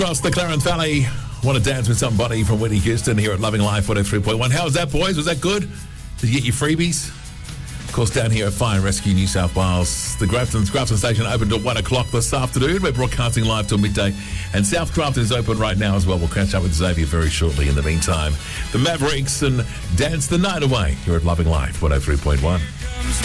Across the Clarence Valley, want to dance with somebody from Whitney Houston here at Loving Life 103.1. How was that, boys? Was that good? Did you get your freebies? Of course, down here at Fire and Rescue New South Wales, the Grafton Station opened at 1 o'clock this afternoon. We're broadcasting live till midday, and South Grafton is open right now as well. We'll catch up with Xavier very shortly. In the meantime, the Mavericks and Dance the Night Away here at Loving Life 103.1.